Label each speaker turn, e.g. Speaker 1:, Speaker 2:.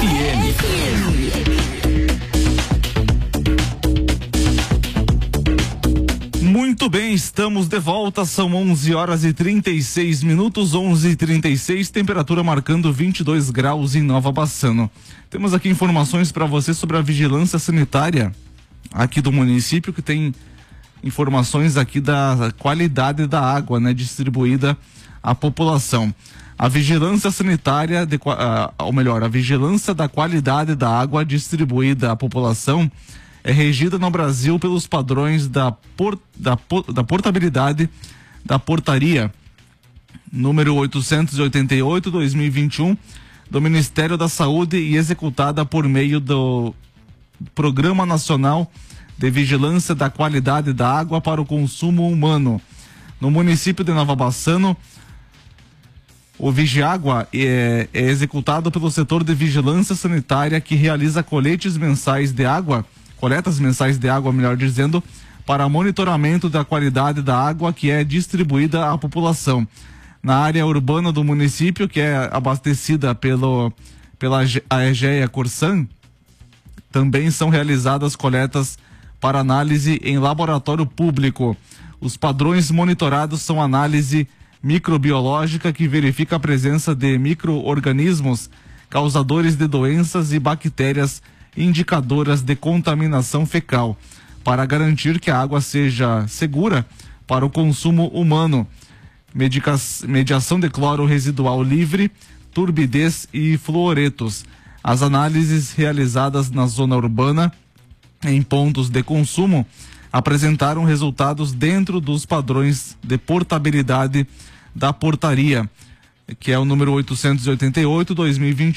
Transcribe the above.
Speaker 1: Muito bem, estamos de volta, são 11 horas e 36 minutos, 11h36, temperatura marcando 22 graus em Nova Bassano. Temos aqui informações para você sobre a vigilância sanitária aqui do município, que tem informações aqui da qualidade da água, né, distribuída à população. A vigilância sanitária, a vigilância da qualidade da água distribuída à população é regida no Brasil pelos padrões da portabilidade da portaria número 888/2021 do Ministério da Saúde e executada por meio do Programa Nacional de Vigilância da Qualidade da Água para o Consumo Humano. No município de Nova Bassano, o Vigiágua é executado pelo setor de vigilância sanitária, que realiza coletas mensais de água, melhor dizendo, para monitoramento da qualidade da água que é distribuída à população. Na área urbana do município, que é abastecida pela Aegea Corsan, também são realizadas coletas para análise em laboratório público. Os padrões monitorados são análise microbiológica, que verifica a presença de micro-organismos causadores de doenças e bactérias indicadoras de contaminação fecal, para garantir que a água seja segura para o consumo humano. Mediação de cloro residual livre, turbidez e fluoretos. As análises realizadas na zona urbana em pontos de consumo apresentaram resultados dentro dos padrões de portabilidade da portaria, que é o número 888/2021.